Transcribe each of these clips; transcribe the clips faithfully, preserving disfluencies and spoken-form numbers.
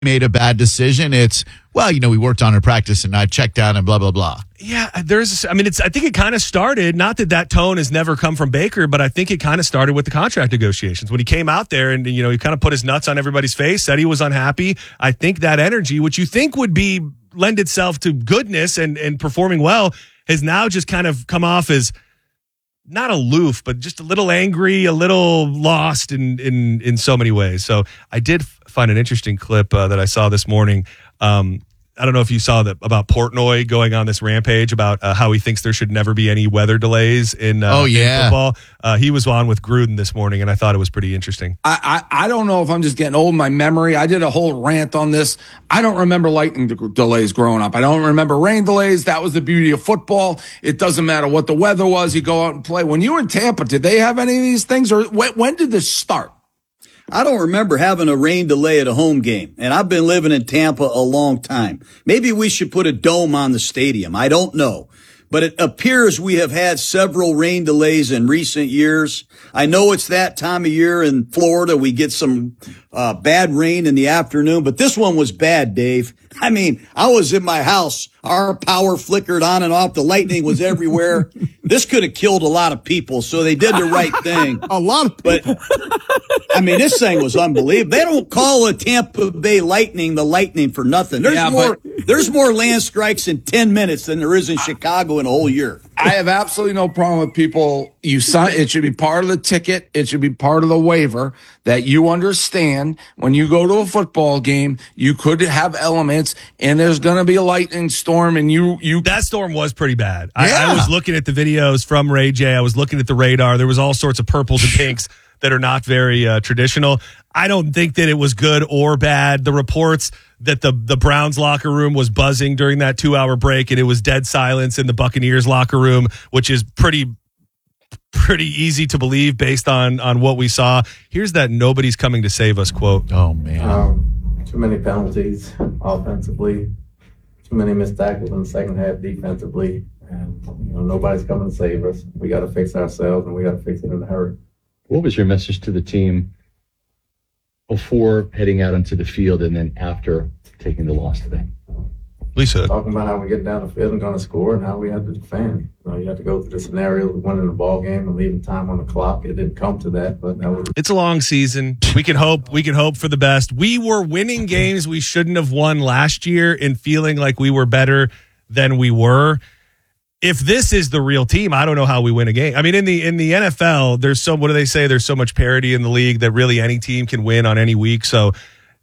made a bad decision. It's, well, you know, we worked on our practice and I checked out and blah, blah, blah. Yeah, there's, I mean, it's, I think it kind of started, not that that tone has never come from Baker, but I think it kind of started with the contract negotiations. When he came out there and, you know, he kind of put his nuts on everybody's face, said he was unhappy. I think that energy, which you think would be, lend itself to goodness and, and performing well, has now just kind of come off as not aloof, but just a little angry, a little lost in, in, in so many ways. So I did find an interesting clip uh, that I saw this morning. Um, I don't know if you saw that about Portnoy going on this rampage about uh, how he thinks there should never be any weather delays in, uh, oh, yeah. in football. Uh, he was on with Gruden this morning, and I thought it was pretty interesting. I, I, I don't know if I'm just getting old in my memory. I did a whole rant on this. I don't remember lightning de- delays growing up. I don't remember rain delays. That was the beauty of football. It doesn't matter what the weather was. You go out and play. When you were in Tampa, did they have any of these things? Or when, when did this start? I don't remember having a rain delay at a home game, and I've been living in Tampa a long time. Maybe we should put a dome on the stadium. I don't know. But it appears we have had several rain delays in recent years. I know it's that time of year in Florida. We get some uh, bad rain in the afternoon, but this one was bad, Dave. I mean, I was in my house. Our power flickered on and off. The lightning was everywhere. This could have killed a lot of people, so they did the right thing. A lot of people. But, I mean, this thing was unbelievable. They don't call the Tampa Bay Lightning the Lightning for nothing. There's Yeah, more but- There's more land strikes in ten minutes than there is in Chicago in a whole year. I have absolutely no problem with people. You sign, it should be part of the ticket. It should be part of the waiver that you understand when you go to a football game, you could have elements and there's going to be a lightning storm and you, you. That storm was pretty bad. I, Yeah. I was looking at the videos from Ray J. I was looking at the radar. There was all sorts of purples and pinks that are not very uh, traditional. I don't think that it was good or bad. The reports that the, the Browns locker room was buzzing during that two-hour break, and it was dead silence in the Buccaneers locker room, which is pretty pretty easy to believe based on, on what we saw. Here's that "nobody's coming to save us" quote. Oh, man. Um, too many penalties offensively, too many missed tackles in the second half defensively, and you know nobody's coming to save us. We got to fix ourselves, and we got to fix it in a hurry. What was your message to the team before heading out onto the field and then after taking the loss today? Lisa. Talking about how we get down the field and going to score and how we had to defend. You know, you have to go through the scenario of winning the ball game and leaving time on the clock. It didn't come to that, but that was. It's a long season. We can hope. We can hope for the best. We were winning games we shouldn't have won last year and feeling like we were better than we were. If this is the real team, I don't know how we win a game. I mean, in the in the N F L, there's so what do they say? There's so much parity in the league that really any team can win on any week. So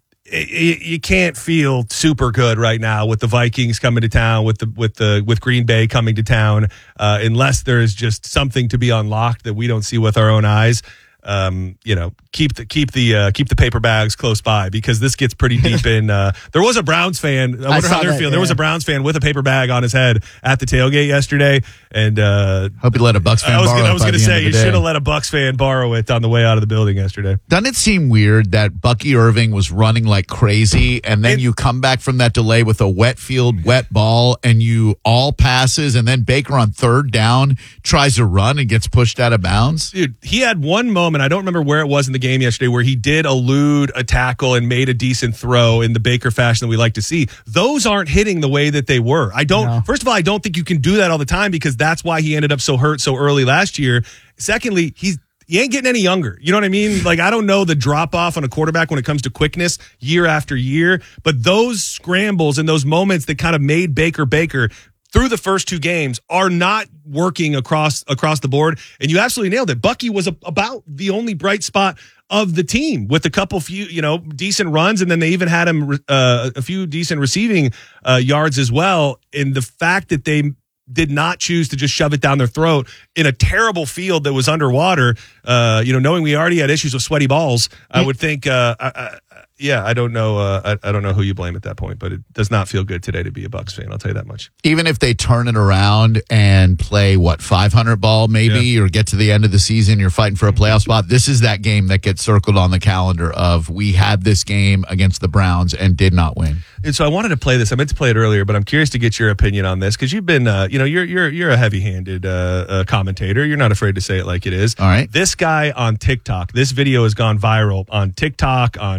it, you can't feel super good right now with the Vikings coming to town, with the with the with Green Bay coming to town, uh, unless there is just something to be unlocked that we don't see with our own eyes. Um, you know, keep the keep the uh, keep the paper bags close by because this gets pretty deep in. Uh, there was a Browns fan. I wonder I how they're that, feeling. yeah. There was a Browns fan with a paper bag on his head at the tailgate yesterday, and uh, Hope you let a Bucks fan I was borrow gonna, I it was by going to the say end you of the day. should have let a Bucks fan borrow it on the way out of the building yesterday. Doesn't it seem weird that Bucky Irving was running like crazy and then It- you come back from that delay with a wet field, wet ball, and you all passes, and then Baker on third down tries to run and gets pushed out of bounds? Dude, he had one moment, I don't remember where it was in the game yesterday, where he did elude a tackle and made a decent throw in the Baker fashion that we like to see. Those aren't hitting the way that they were. I don't, No. first of all, I don't think you can do that all the time because that's why he ended up so hurt so early last year. Secondly, he's, he ain't getting any younger. You know what I mean? Like, I don't know the drop off on a quarterback when it comes to quickness year after year, but those scrambles and those moments that kind of made Baker Baker through the first two games are not working across across the board. And you absolutely nailed it. Bucky was a, about the only bright spot of the team with a couple few, you know, decent runs. And then they even had him uh, a few decent receiving uh, yards as well. And the fact that they did not choose to just shove it down their throat in a terrible field that was underwater, uh, you know, knowing we already had issues with sweaty balls, I would think, uh, I, I, yeah, I don't know. Uh, I, I don't know who you blame at that point, but it does not feel good today to be a Bucs fan. I'll tell you that much. Even if they turn it around and play, what, five hundred ball maybe, Yeah. or get to the end of the season, you're fighting for a playoff spot. This is that game that gets circled on the calendar of we had this game against the Browns and did not win. And so I wanted to play this. I meant to play it earlier, but I'm curious to get your opinion on this because you've been, uh, you know, you're you're you're a heavy-handed uh, uh, commentator. You're not afraid to say it like it is. All right. This guy on TikTok, this video has gone viral on TikTok, on Instagram.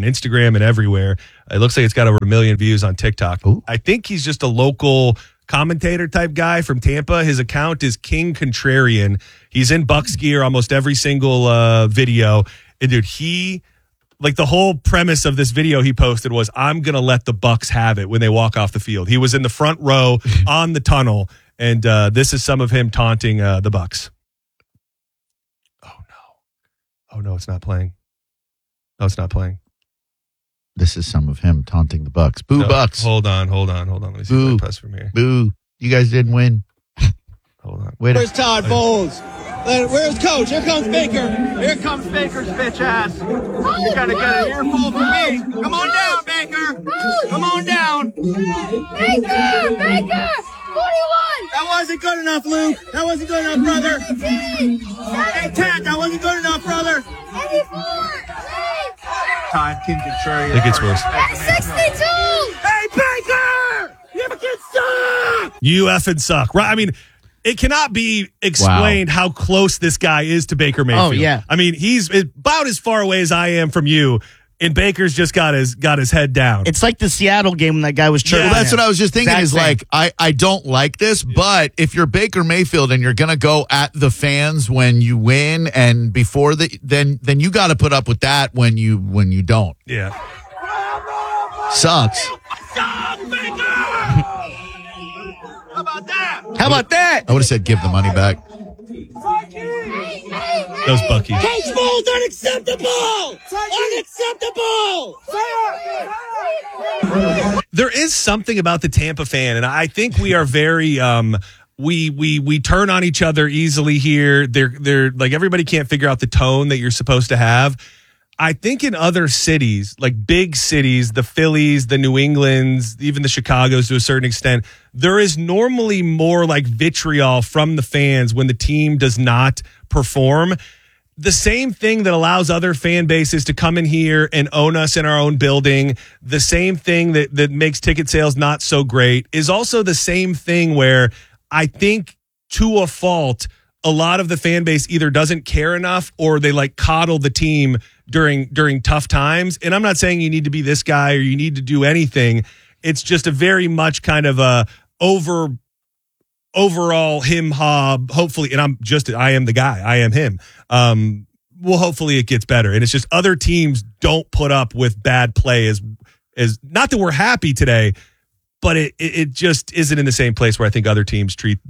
Instagram and everywhere. It looks like it's got over a million views on TikTok. Ooh. I think he's just a local commentator type guy from Tampa. His account is King Contrarian. He's in Bucks gear almost every single uh, video. And dude, he like the whole premise of this video he posted was, I'm going to let the Bucks have it when they walk off the field. He was in the front row on the tunnel. And uh, this is some of him taunting uh, the Bucks. Oh, no. Oh, no, it's not playing. No, it's not playing. This is some of him taunting the Bucks. Boo, No, Bucks. Hold on, hold on, hold on. Let me see Boo. if I press from here. Boo. You guys didn't win. Hold on. Wait a- Where's Todd Bowles? Where's Coach? Here comes Baker. Here comes Baker's bitch ass. You gotta get an earful from me. Come on down, Baker. Come on down. Baker! Baker! forty-one! That wasn't good enough, Luke. That wasn't good enough, brother. eighteen! Hey, Ted, that wasn't good enough, brother. eighty-four! Time, King Contrarian. It gets worse. sixty-two! Hey, Baker! You fucking suck! You effing suck. Right? I mean, it cannot be explained how close this guy is to Baker Mayfield. Oh, yeah. I mean, he's about as far away as I am from you, and Baker's just got his got his head down. It's like the Seattle game when that guy was chirping. Well, that's what I was just thinking Exact is same. like, I, I don't like this, but if you're Baker Mayfield and you're going to go at the fans when you win and before the, then, then you got to put up with that when you, when you don't. Yeah. Sucks. How about that? How about that? I would have said give the money back. That was Bucky. Coach Bowles, unacceptable! Unacceptable! There is something about the Tampa fan, and I think we are very um we we we turn on each other easily here. They're they're like everybody can't figure out the tone that you're supposed to have. I think in other cities, like big cities, the Phillies, the New Englands, even the Chicagos to a certain extent, there is normally more like vitriol from the fans when the team does not perform. The same thing that allows other fan bases to come in here and own us in our own building, the same thing that, that makes ticket sales not so great, is also the same thing where I think to a fault, a lot of the fan base either doesn't care enough or they like coddle the team during during tough times. And I'm not saying you need to be this guy or you need to do anything. It's just a very much kind of a over overall him hob, hopefully, and I'm just I am the guy. I am him. Um well, hopefully it gets better. And it's just other teams don't put up with bad play as as not that we're happy today, but it it, it just isn't in the same place where I think other teams treat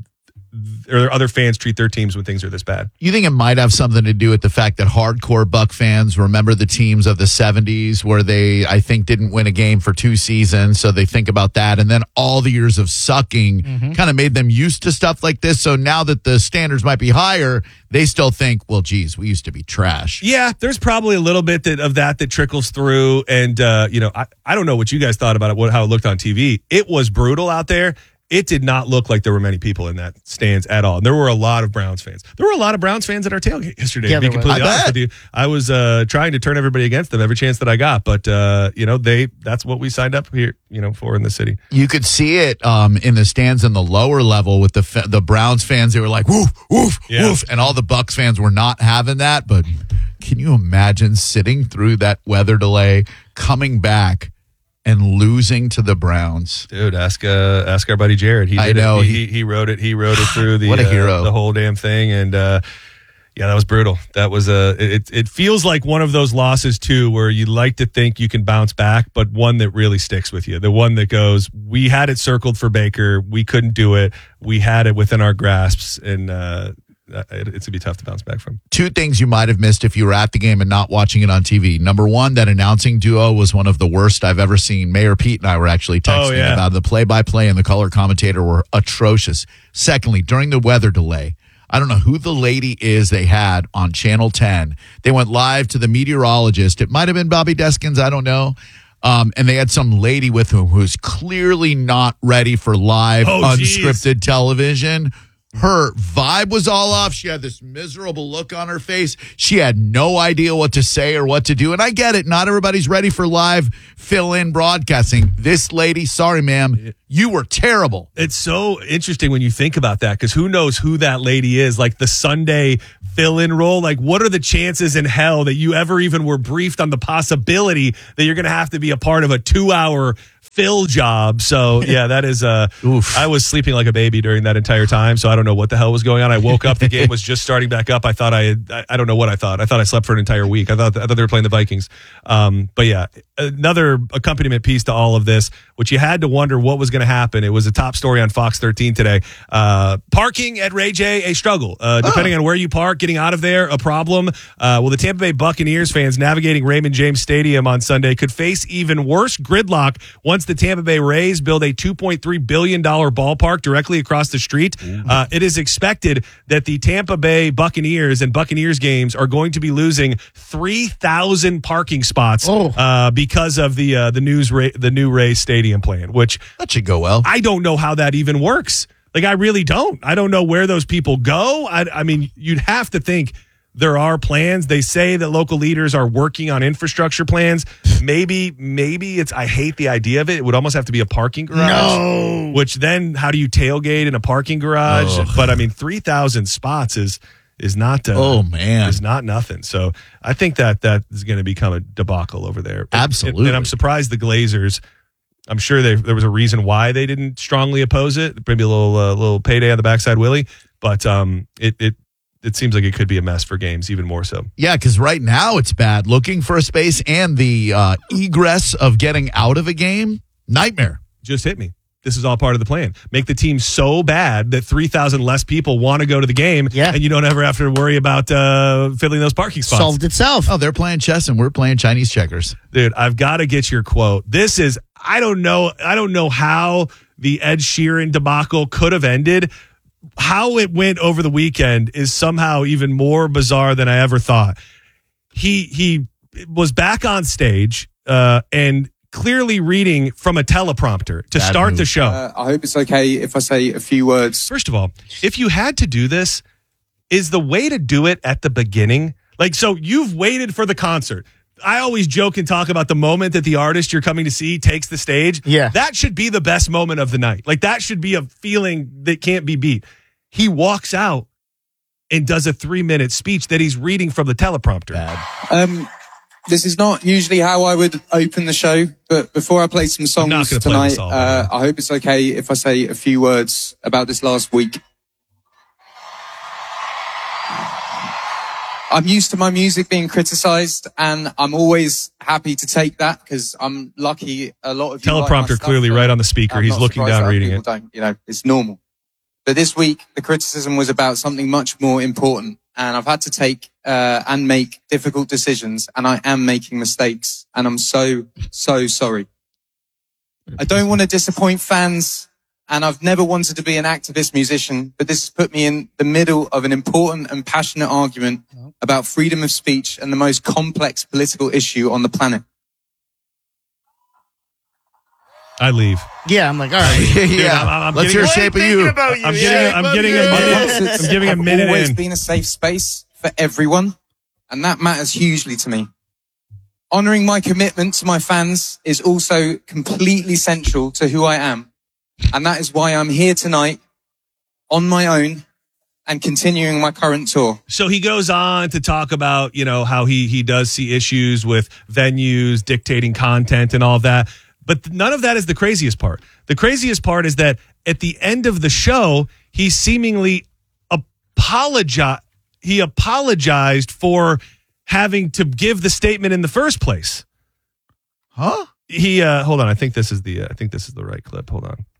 or other fans treat their teams when things are this bad. You think it might have something to do with the fact that hardcore Buck fans remember the teams of the seventies where they, I think, didn't win a game for two seasons, so they think about that. And then all the years of sucking mm-hmm. kind of made them used to stuff like this. So now that the standards might be higher, they still think, well, geez, we used to be trash. Yeah, there's probably a little bit that, of that that trickles through. And, uh, you know, I, I don't know what you guys thought about it, what, how it looked on T V. It was brutal out there. It did not look like there were many people in that stands at all. And there were a lot of Browns fans. There were a lot of Browns fans at our tailgate yesterday. Yeah, to be there was. completely I honest bet. with you, I was uh, trying to turn everybody against them every chance that I got. But uh, you know, they that's what we signed up here, you know, for in the city. You could see it um, in the stands in the lower level with the fa- the Browns fans. They were like, woof, woof, Yeah. woof. And all the Bucks fans were not having that. But can you imagine sitting through that weather delay, coming back, and losing to the Browns? Dude, ask uh, ask our buddy Jared. He did I know. It. He, he he wrote it. He wrote it through the What a uh, hero. the whole damn thing. And uh, yeah, that was brutal. That was a. It it feels like one of those losses too, where you like to think you can bounce back, but one that really sticks with you. The one that goes, we had it circled for Baker, we couldn't do it. We had it within our grasps, and uh, it, it's gonna be tough to bounce back from. Two things you might have missed if you were at the game and not watching it on T V. Number one, that announcing duo was one of the worst I've ever seen. Mayor Pete and I were actually texting Oh, yeah. about it. The play-by-play and the color commentator were atrocious. Secondly, during the weather delay, I don't know who the lady is they had on Channel ten. They went live to the meteorologist. It might have been Bobby Deskins. I don't know. Um, and they had some lady with whom who's clearly not ready for live, Oh, geez. unscripted television. Her vibe was all off. She had this miserable look on her face. She had no idea what to say or what to do. And I get it. Not everybody's ready for live fill-in broadcasting. This lady, sorry, ma'am, you were terrible. It's so interesting when you think about that, because who knows who that lady is? Like the Sunday fill-in role? Like, what are the chances in hell that you ever even were briefed on the possibility that you're going to have to be a part of a two-hour fill job? So, yeah, that is, uh, Oof. I was sleeping like a baby during that entire time, so I don't know what the hell was going on. I woke up, the game was just starting back up. I thought I had, I, I don't know what I thought. I thought I slept for an entire week. I thought, I thought they were playing the Vikings. Um, but yeah, another accompaniment piece to all of this, which you had to wonder what was going to happen. It was a top story on Fox thirteen today. Uh, parking at Ray J, a struggle. Uh, depending oh. on where you park, getting out of there, a problem. Uh, well, the Tampa Bay Buccaneers fans navigating Raymond James Stadium on Sunday could face even worse gridlock once the Tampa Bay Rays build a two point three billion dollars ballpark directly across the street. Uh, it is expected that the Tampa Bay Buccaneers and Buccaneers games are going to be losing three thousand parking spots oh. uh, because of the uh, the news Ray, the new Rays Stadium plan, which that should go well. I don't know how that even works. Like, I really don't. I don't know where those people go. I, I mean, you'd have to think there are plans. They say that local leaders are working on infrastructure plans. Maybe, maybe it's, I hate the idea of it. It would almost have to be a parking garage. No. Which then, how do you tailgate in a parking garage? Ugh. But I mean, three thousand spots is, is not, uh, oh man, is not nothing. So I think that that is going to become a debacle over there. Absolutely. And, and I'm surprised the Glazers, I'm sure they, there was a reason why they didn't strongly oppose it. Maybe a little, uh, little payday on the backside, Willie. But um, it, it, it seems like it could be a mess for games, even more so. Yeah, because right now it's bad. Looking for a space and the uh, egress of getting out of a game, nightmare. Just hit me. This is all part of the plan. Make the team so bad that three thousand less people want to go to the game, yeah. and you don't ever have to worry about uh, filling those parking spots. Solved itself. Oh, they're playing chess and we're playing Chinese checkers. Dude, I've got to get your quote. This is, I don't know, I don't know how the Ed Sheeran debacle could have ended. How it went over the weekend is somehow even more bizarre than I ever thought. He he was back on stage uh, and clearly reading from a teleprompter to Bad start move. the show. Uh, I hope it's okay if I say a few words. First of all, if you had to do this, is the way to do it at the beginning? Like, so you've waited for the concert. I always joke and talk about the moment that the artist you're coming to see takes the stage. Yeah. That should be the best moment of the night. Like, that should be a feeling that can't be beat. He walks out and does a three-minute speech that he's reading from the teleprompter. Bad. Um, this is not usually how I would open the show, but before I play some I'm not songs gonna play tonight, this all, uh, I hope it's okay if I say a few words about this last week. I'm used to my music being criticized, and I'm always happy to take that because I'm lucky a lot of you like my Teleprompter stuff, clearly so right on the speaker. I'm He's not looking surprised down that other reading people it. Don't, you know, it's normal. But this week, the criticism was about something much more important, and I've had to take uh, and make difficult decisions, and I am making mistakes, and I'm so, so sorry. I don't want to disappoint fans, and I've never wanted to be an activist musician, but this has put me in the middle of an important and passionate argument about freedom of speech and the most complex political issue on the planet. I leave. Yeah, I'm like, all right. Dude, yeah, I'm- I'm let's getting- hear shape of you. About you. I'm Yeah. getting, I'm getting a My minute. concerts I'm giving a have minute always in. been a safe space for everyone, and that matters hugely to me. Honoring my commitment to my fans is also completely central to who I am, and that is why I'm here tonight on my own and continuing my current tour. So he goes on to talk about, you know, how he he does see issues with venues dictating content and all of that. But none of that is the craziest part. The craziest part is that at the end of the show, he seemingly apologized. He apologized for having to give the statement in the first place. Huh? He uh, hold on. I think this is the. Uh, I think this is the right clip. Hold on.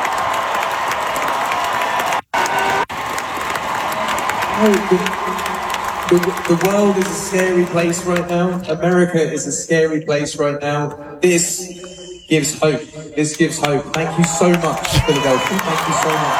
The, the, the world is a scary place right now. America is a scary place right now. This gives hope. This gives hope. Thank you so much, Philadelphia. Thank you so much.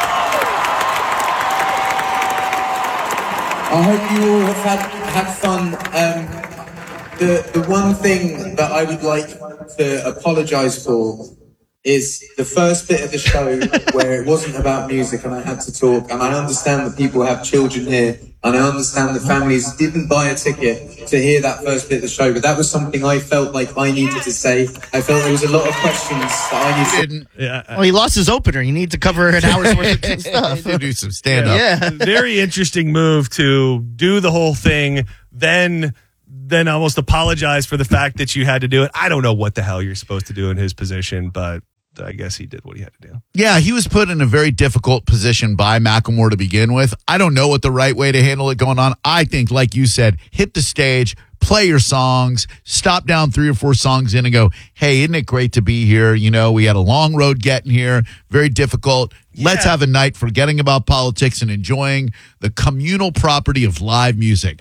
I hope you all have had, had fun. Um, the, the one thing that I would like to apologize for is the first bit of the show where it wasn't about music and I had to talk, and I understand that people have children here And I understand the families didn't buy a ticket to hear that first bit of the show, but that was something I felt like I needed to say. I felt there was a lot of questions that I needed to... Yeah, Well, he lost his opener. You need to cover an hour's worth of stuff. to do some stand up. Yeah. Very interesting move to do the whole thing, then then almost apologize for the fact that you had to do it. I don't know what the hell you're supposed to do in his position, but I guess he did what he had to do. Yeah, he was put in a very difficult position by Macklemore to begin with. I don't know what the right way to handle it going on. I think, like you said, hit the stage, play your songs, stop down three or four songs in and go, hey, isn't it great to be here? You know, we had a long road getting here, very difficult. Let's Yeah. have a night forgetting about politics and enjoying the communal property of live music.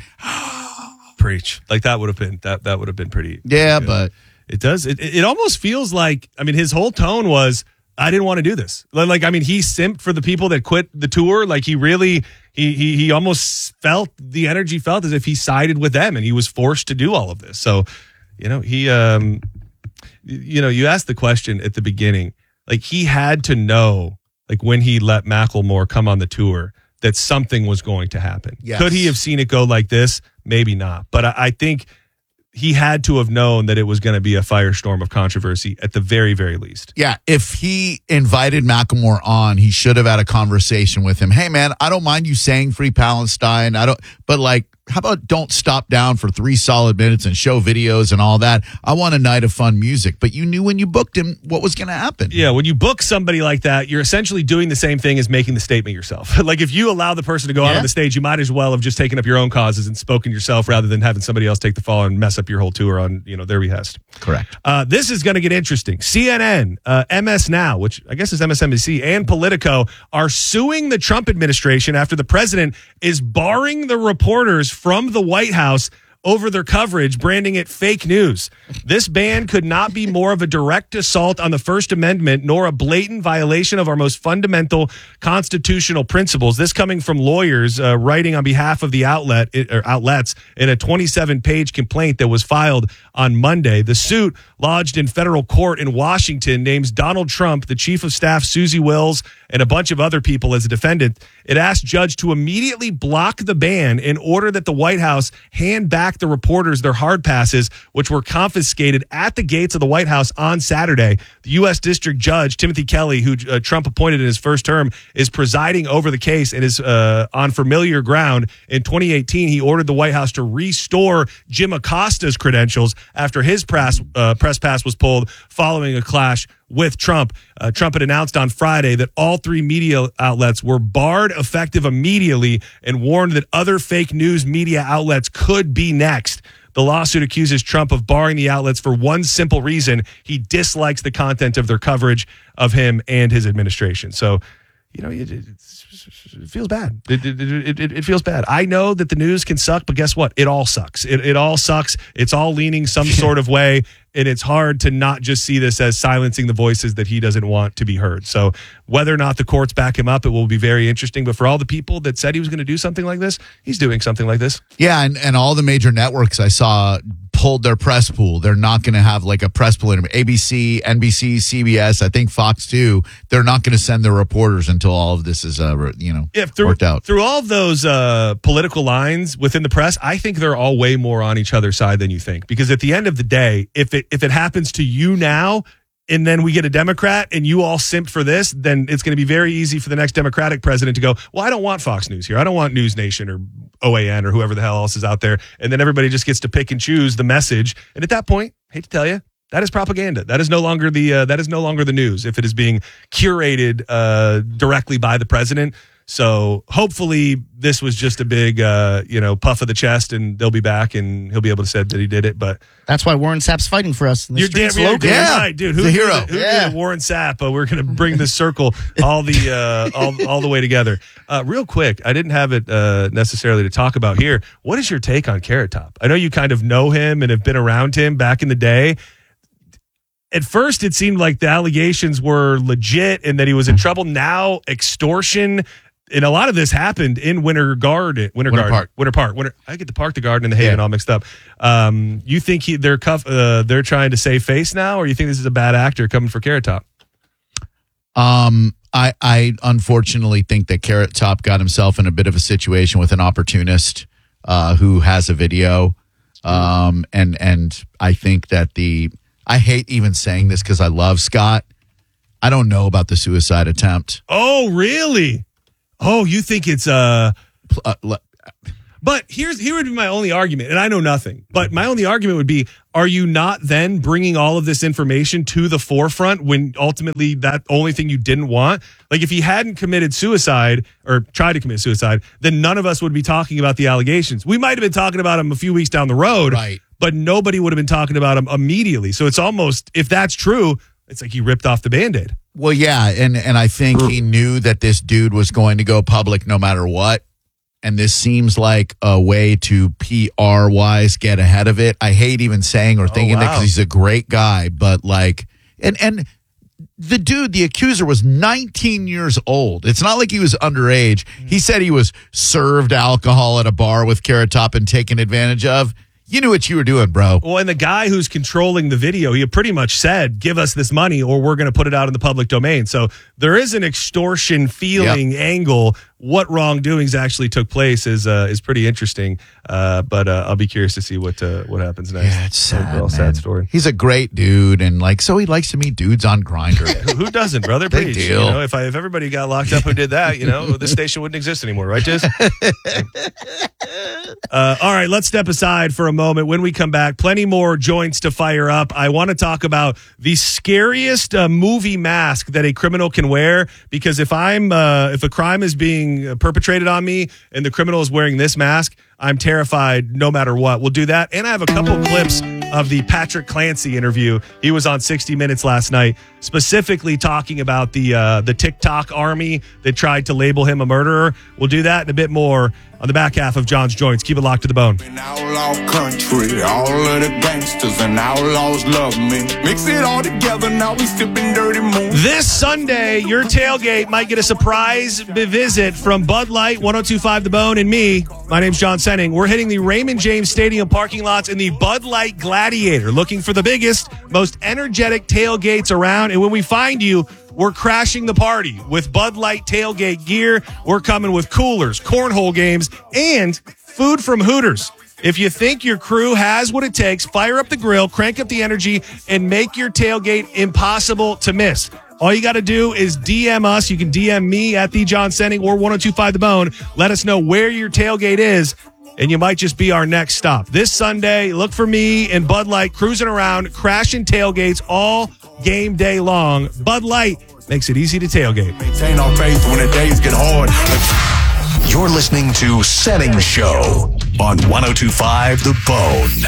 Preach. Like that would have been that that would have been pretty Yeah, good. but It does. It, it almost feels like, I mean, his whole tone was, I didn't want to do this. Like, I mean, he simped for the people that quit the tour. Like, he really, he he he almost felt, the energy felt as if he sided with them and he was forced to do all of this. So, you know, he, um, you know, you asked the question at the beginning, like, he had to know, like, when he let Macklemore come on the tour, that something was going to happen. Yes. Could he have seen it go like this? Maybe not. But I, I think he had to have known that it was going to be a firestorm of controversy at the very, very least. yeah, if he invited Macklemore on, he should have had a conversation with him. Hey, man, I don't mind you saying Free Palestine. I don't, but like, how about don't stop down for three solid minutes and show videos and all that? I want a night of fun music. But you knew when you booked him what was going to happen. Yeah, when you book somebody like that, you're essentially doing the same thing as making the statement yourself. Like, if you allow the person to go out Yeah. on the stage, you might as well have just taken up your own causes and spoken yourself rather than having somebody else take the fall and mess up your whole tour on, you know, their behest. Correct. Uh, this is going to get interesting. C N N, uh, M S Now, which I guess is M S N B C, and Politico are suing the Trump administration after the president is barring the reporters from the White House over their coverage, branding it fake news. This ban could not be more of a direct assault on the First Amendment, nor a blatant violation of our most fundamental constitutional principles. This coming from lawyers uh, writing on behalf of the outlet or outlets in a twenty-seven page complaint that was filed on Monday. The suit, lodged in federal court in Washington, names Donald Trump, the chief of staff, Susie Wills, and a bunch of other people as a defendant. It asked judge to immediately block the ban in order that the White House hand back the reporters their hard passes, which were confiscated at the gates of the White House on Saturday. The U S District Judge, Timothy Kelly, who uh, Trump appointed in his first term, is presiding over the case and is uh, on familiar ground. In twenty eighteen, he ordered the White House to restore Jim Acosta's credentials after his press, uh, press pass was pulled following a clash with Trump. Uh, Trump had announced on Friday that all three media outlets were barred effective immediately and warned that other fake news media outlets could be next. The lawsuit accuses Trump of barring the outlets for one simple reason: he dislikes the content of their coverage of him and his administration. So, you know, it, it, it feels bad. It, it, it, it, it feels bad. I know that the news can suck, but guess what? It all sucks. It, it all sucks. It's all leaning some sort of way. And it's hard to not just see this as silencing the voices that he doesn't want to be heard. So whether or not the courts back him up, it will be very interesting. But for all the people that said he was going to do something like this, he's doing something like this. Yeah, and, and all the major networks I saw pulled their press pool. They're not going to have like a press pool. A B C, N B C, C B S, I think Fox too. They're not going to send their reporters until all of this is, uh, you know, Yeah, through, worked out. Through all of those uh, political lines within the press, I think they're all way more on each other's side than you think. Because at the end of the day, if it if it happens to you now, and then we get a Democrat and you all simp for this, then it's going to be very easy for the next Democratic president to go, well, I don't want Fox News here. I don't want News Nation or O A N or whoever the hell else is out there. And then everybody just gets to pick and choose the message. And at that point, hate to tell you, that is propaganda. That is no longer the uh, that is no longer the news if it is being curated uh, directly by the president. So hopefully this was just a big, uh, you know, puff of the chest, and they'll be back, and he'll be able to say that he did it. But That's why Warren Sapp's fighting for us in the you're damn, streets you're locally. damn Yeah. right, dude. Who The knew hero. that- Who Yeah. knew that Warren Sapp? Uh, we're going to bring this circle all the uh, all all the way together. Uh, real quick, I didn't have it uh, necessarily to talk about here. What is your take on Carrot Top? I know you kind of know him and have been around him back in the day. At first, it seemed like the allegations were legit and that he was in trouble. Now, extortion. And a lot of this happened in Winter Garden, Winter, Winter Garden, Park. Winter Park. Winter, I get the park, the garden, and the Haven Yeah. all mixed up. Um, you think he, they're cuff, uh, they're trying to save face now, or you think this is a bad actor coming for Carrot Top? Um, I, I unfortunately think that Carrot Top got himself in a bit of a situation with an opportunist uh, who has a video. Um, and, and I think that the, I hate even saying this because I love Scott. I don't know about the suicide attempt. Oh, really? Oh, you think it's uh, uh le- But here's here would be my only argument, and I know nothing, but my only argument would be, are you not then bringing all of this information to the forefront when ultimately that only thing you didn't want? Like if he hadn't committed suicide or tried to commit suicide, then none of us would be talking about the allegations. We might have been talking about him a few weeks down the road, right? But nobody would have been talking about him immediately. So it's almost, if that's true, it's like he ripped off the Band-Aid. Well, yeah, and, and I think he knew that this dude was going to go public no matter what. And this seems like a way to P R-wise get ahead of it. I hate even saying or thinking oh, wow. that because he's a great guy. But like, and and the dude, the accuser, was nineteen years old. It's not like he was underage. He said he was served alcohol at a bar with Carrot Top and taken advantage of. You knew what you were doing, bro. Well, and the guy who's controlling the video, he pretty much said, give us this money or we're going to put it out in the public domain. So there is an extortion feeling yep. angle. What wrongdoings actually took place is uh, is pretty interesting. Uh, but uh, I'll be curious to see what uh, what happens next. Yeah, it's sad, well, sad story. He's a great dude, and like, so he likes to meet dudes on Grindr. who, who doesn't, brother? Big Preach. deal. You know, if I if everybody got locked up who did that, you know, this station wouldn't exist anymore, right, Jizz? uh, all right, let's step aside for a moment. When we come back, plenty more joints to fire up. I want to talk about the scariest uh, movie mask that a criminal can wear, because if I'm uh, if a crime is being perpetrated on me and the criminal is wearing this mask, I'm terrified no matter what. We'll do that. And I have a couple clips of the Patrick Clancy interview. He was on sixty minutes last night, specifically talking about the uh, the TikTok army that tried to label him a murderer. We'll do that and a bit more on the back half of John's Joints. Keep it locked to the bone. In outlaw country, all of the gangsters and outlaws love me. Mix it all together, now we sipping dirty moon. This Sunday, your tailgate might get a surprise visit from Bud Light, one oh two point five The Bone, and me. My name's John Senning. We're hitting the Raymond James Stadium parking lots in the Bud Light Gladiator, looking for the biggest, most energetic tailgates around. And when we find you, we're crashing the party with Bud Light tailgate gear. We're coming with coolers, cornhole games, and food from Hooters. If you think your crew has what it takes, fire up the grill, crank up the energy, and make your tailgate impossible to miss. All you got to do is D M us. You can D M me at the John Senning or one oh two point five The Bone. Let us know where your tailgate is, and you might just be our next stop. This Sunday, look for me and Bud Light cruising around, crashing tailgates all game day long. Bud Light makes it easy to tailgate. Maintain our faith when the days get hard. You're listening to Senning Show on one oh two point five The Bone.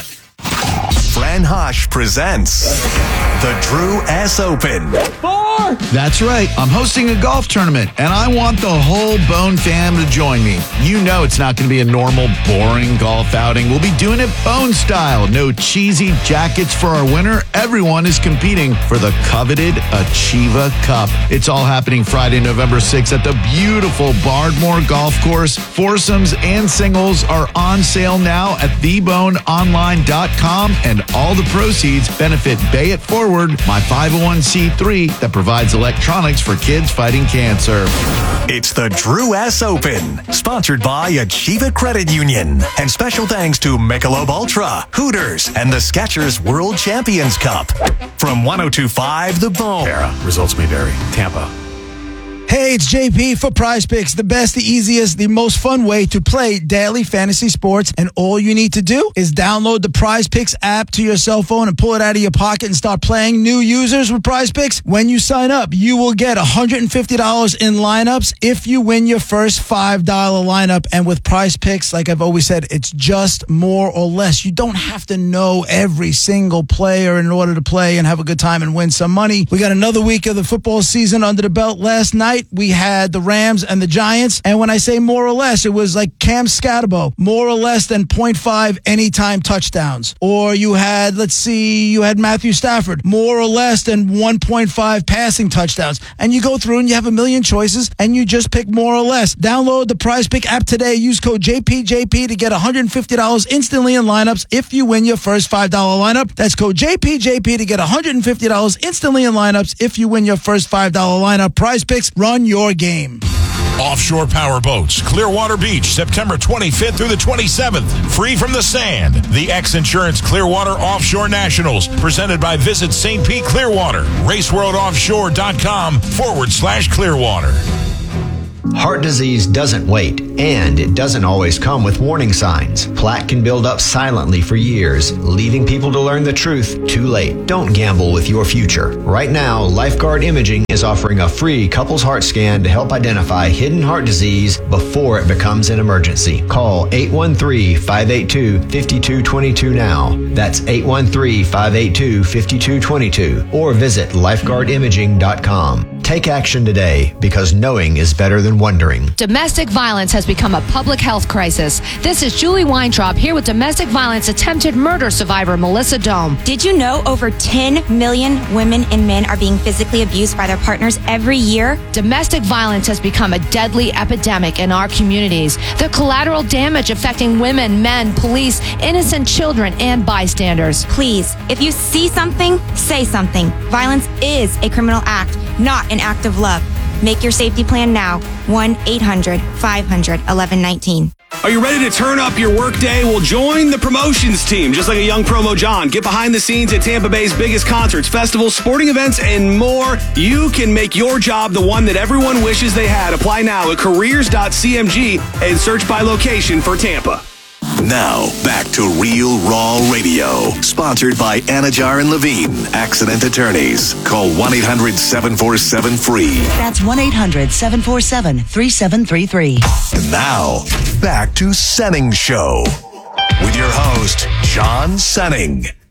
Fran Hosh presents the Drew S. Open. Four. That's right. I'm hosting a golf tournament, and I want the whole Bone fam to join me. You know it's not going to be a normal, boring golf outing. We'll be doing it Bone style. No cheesy jackets for our winner. Everyone is competing for the coveted Achieva Cup. It's all happening Friday, November sixth at the beautiful Bardmore Golf Course. Foursomes and singles are on sale now at the bone online dot com, and all the proceeds benefit Bay It Forward, my five oh one c three that provides electronics for kids fighting cancer. It's the Drew S. Open, sponsored by Achieva Credit Union. And special thanks to Michelob Ultra, Hooters, and the Skechers World Champions Cup. From one oh two point five The Bone. Era. Results may vary. Tampa. Hey, it's J P for Prize Picks, the best, the easiest, the most fun way to play daily fantasy sports. And all you need to do is download the Prize Picks app to your cell phone and pull it out of your pocket and start playing. New users with Prize Picks, when you sign up, you will get one hundred fifty dollars in lineups if you win your first five dollar lineup. And with Prize Picks, like I've always said, it's just more or less. You don't have to know every single player in order to play and have a good time and win some money. We got another week of the football season under the belt. Last night, we we had the Rams and the Giants. And when I say more or less, it was like Cam Scatterbo, more or less than point five anytime touchdowns. Or you had, let's see, you had Matthew Stafford, more or less than one point five passing touchdowns. And you go through and you have a million choices and you just pick more or less. Download the Prize Pick app today. Use code J P J P to get one hundred fifty dollars instantly in lineups if you win your first five dollar lineup. That's code J P J P to get one hundred fifty dollars instantly in lineups if you win your first five dollar lineup. Prize Picks, run your game. Offshore Power Boats, Clearwater Beach, September twenty-fifth through the twenty-seventh. Free from the sand. The X Insurance Clearwater Offshore Nationals, presented by Visit Saint Pete Clearwater. raceworldoffshore.com forward slash Clearwater. Heart disease doesn't wait, and it doesn't always come with warning signs. Plaque can build up silently for years, leaving people to learn the truth too late. Don't gamble with your future. Right now, Lifeguard Imaging is offering a free couples heart scan to help identify hidden heart disease before it becomes an emergency. Call eight one three, five eight two, five two two two now. That's eight one three, five eight two, five two two two, or visit lifeguard imaging dot com. Take action today, because knowing is better than wondering. Domestic violence has become a public health crisis. This is Julie Weintraub here with domestic violence attempted murder survivor Melissa Dome. Did you know over ten million women and men are being physically abused by their partners every year? Domestic violence has become a deadly epidemic in our communities. The collateral damage affecting women, men, police, innocent children, and bystanders. Please, if you see something, say something. Violence is a criminal act, not an act of love. Make your safety plan now. one eight hundred, five hundred, eleven nineteen. Are you ready to turn up your workday? Well, join the promotions team. Just like a young Promo John, get behind the scenes at Tampa Bay's biggest concerts, festivals, sporting events, and more. You can make your job the one that everyone wishes they had. Apply now at careers dot c m g and search by location for Tampa. Now, back to Real Raw Radio. Sponsored by Anajar and Levine, Accident Attorneys. Call one eight hundred, seven four seven, free. That's one eight hundred, seven four seven, three seven three three. And now, back to Senning Show. With your host, John Senning.